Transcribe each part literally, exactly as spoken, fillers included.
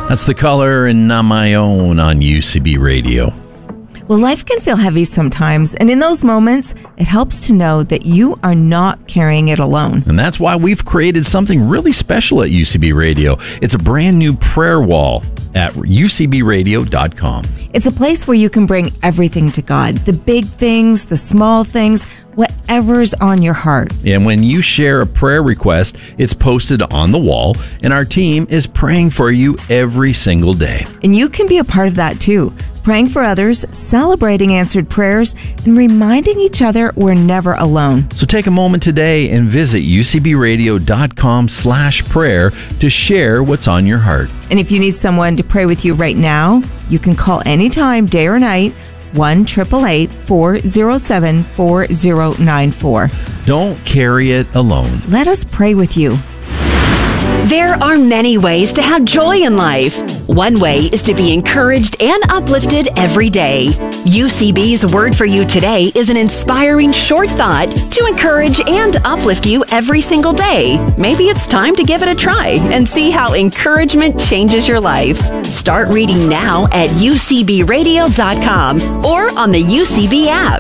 That's The Color and Not My Own on U C B Radio. Well, life can feel heavy sometimes, and in those moments, it helps to know that you are not carrying it alone. And that's why we've created something really special at U C B Radio. It's a brand new prayer wall at U C B radio dot com. It's a place where you can bring everything to God, the big things, the small things, whatever's on your heart. And when you share a prayer request, it's posted on the wall, and our team is praying for you every single day. And you can be a part of that too, praying for others, celebrating answered prayers, and reminding each other we're never alone. So take a moment today and visit U C B radio dot com slash prayer to share what's on your heart. And if you need someone to pray with you right now, you can call anytime, day or night, one eight eight eight, four zero seven, four zero nine four. Don't carry it alone. Let us pray with you. There are many ways to have joy in life. One way is to be encouraged and uplifted every day. U C B's Word for You today is an inspiring short thought to encourage and uplift you every single day. Maybe it's time to give it a try and see how encouragement changes your life. Start reading now at U C B radio dot com or on the U C B app.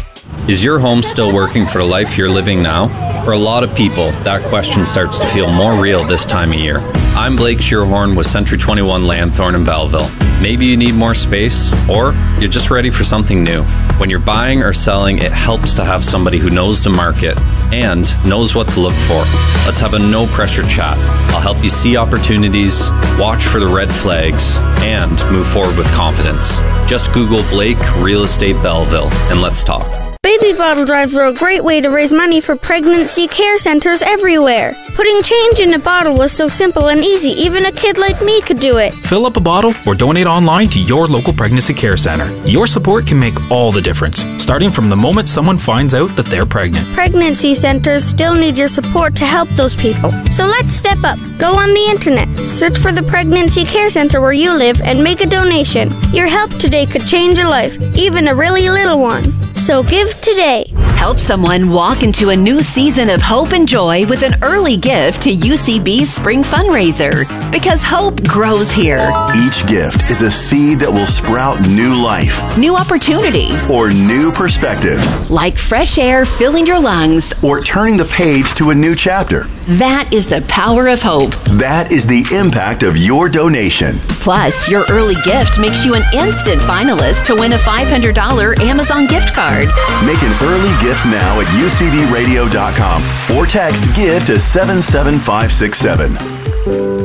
Is your home still working for the life you're living now? For a lot of people, that question starts to feel more real this time of year. I'm Blake Shearhorn with Century twenty-one Lanthorn in Belleville. Maybe you need more space, or you're just ready for something new. When you're buying or selling, it helps to have somebody who knows the market and knows what to look for. Let's have a no-pressure chat. I'll help you see opportunities, watch for the red flags, and move forward with confidence. Just Google Blake Real Estate Belleville, and let's talk. Baby bottle drives are a great way to raise money for pregnancy care centers everywhere. Putting change in a bottle was so simple and easy, even a kid like me could do it. Fill up a bottle or donate online to your local pregnancy care center. Your support can make all the difference, starting from the moment someone finds out that they're pregnant. Pregnancy centers still need your support to help those people. So let's step up. Go on the internet, search for the pregnancy care center where you live, and make a donation. Your help today could change a life, even a really little one. So give today. Help someone walk into a new season of hope and joy with an early gift to U C B's Spring Fundraiser. Because hope grows here. Each gift is a seed that will sprout new life, new opportunity, or new perspectives. Like fresh air filling your lungs, or turning the page to a new chapter. That is the power of hope. That is the impact of your donation. Plus, your early gift makes you an instant finalist to win a five hundred dollars Amazon gift card. Make an early gift now at U C B radio dot com or text GIVE to seven seven five six seven.